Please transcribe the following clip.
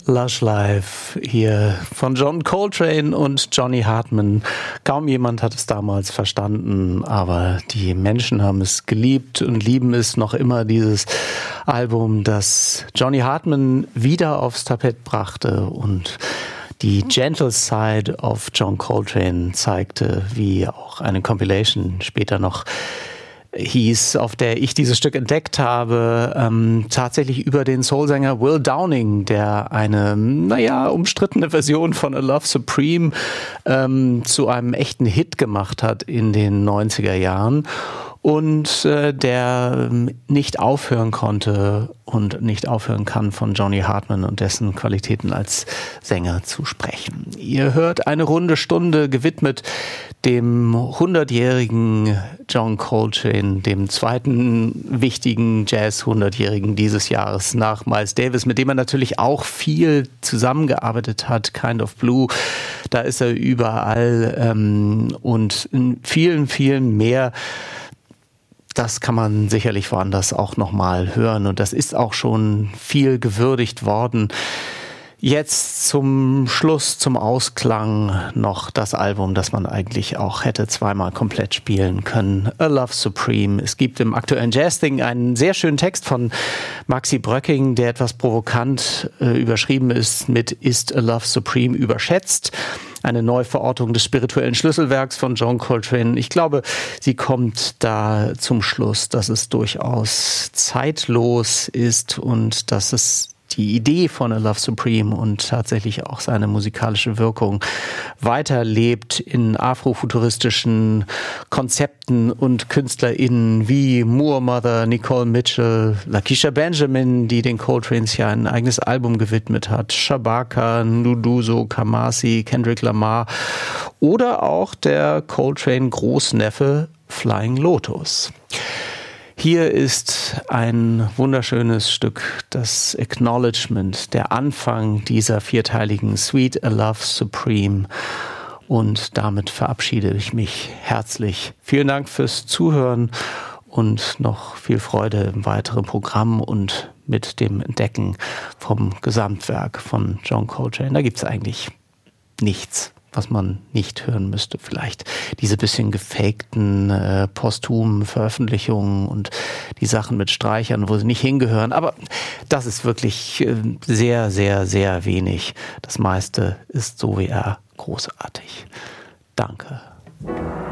Lush Life hier von John Coltrane und Johnny Hartman. Kaum jemand hat es damals verstanden, aber die Menschen haben es geliebt und lieben es noch immer, dieses Album, das Johnny Hartman wieder aufs Tapet brachte und die Gentle Side of John Coltrane zeigte, wie auch eine Compilation später noch hieß, auf der ich dieses Stück entdeckt habe, tatsächlich über den Soulsänger Will Downing, der eine, umstrittene Version von A Love Supreme zu einem echten Hit gemacht hat in den 90er Jahren und der nicht aufhören konnte und nicht aufhören kann, von Johnny Hartman und dessen Qualitäten als Sänger zu sprechen. Ihr hört eine runde Stunde gewidmet dem 100-jährigen John Coltrane, dem zweiten wichtigen Jazz-100-jährigen dieses Jahres nach Miles Davis, mit dem er natürlich auch viel zusammengearbeitet hat, Kind of Blue, da ist er überall und in vielen, vielen mehr. Das kann man sicherlich woanders auch nochmal hören und das ist auch schon viel gewürdigt worden. Jetzt zum Schluss, zum Ausklang noch das Album, das man eigentlich auch hätte zweimal komplett spielen können. A Love Supreme. Es gibt im aktuellen Jazz-Ding einen sehr schönen Text von Maxi Bröcking, der etwas provokant überschrieben ist mit Ist A Love Supreme überschätzt? Eine Neuverortung des spirituellen Schlüsselwerks von John Coltrane. Ich glaube, sie kommt da zum Schluss, dass es durchaus zeitlos ist und dass es die Idee von A Love Supreme und tatsächlich auch seine musikalische Wirkung weiterlebt in afrofuturistischen Konzepten und KünstlerInnen wie Moore Mother, Nicole Mitchell, Lakeisha Benjamin, die den Coltranes ja ein eigenes Album gewidmet hat, Shabaka, Nduduzo, Kamasi, Kendrick Lamar oder auch der Coltrane-Großneffe Flying Lotus. Hier ist ein wunderschönes Stück, das Acknowledgement, der Anfang dieser vierteiligen Suite A Love Supreme. Und damit verabschiede ich mich herzlich. Vielen Dank fürs Zuhören und noch viel Freude im weiteren Programm und mit dem Entdecken vom Gesamtwerk von John Coltrane. Da gibt es eigentlich nichts, was man nicht hören müsste. Vielleicht diese bisschen gefakten posthumen Veröffentlichungen und die Sachen mit Streichern, wo sie nicht hingehören. Aber das ist wirklich sehr, sehr, sehr wenig. Das meiste ist so wie er großartig. Danke.